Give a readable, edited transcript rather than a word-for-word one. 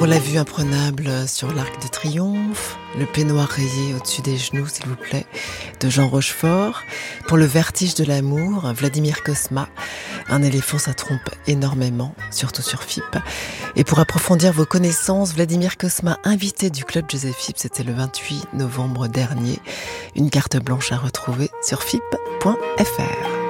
Pour la vue imprenable sur l'Arc de Triomphe, le peignoir rayé au-dessus des genoux, s'il vous plaît, de Jean Rochefort. Pour le vertige de l'amour, Vladimir Cosma. Un éléphant, ça trompe énormément, surtout sur FIP. Et pour approfondir vos connaissances, Vladimir Cosma, invité du Club Joseph FIP, c'était le 28 novembre dernier. Une carte blanche à retrouver sur FIP.fr.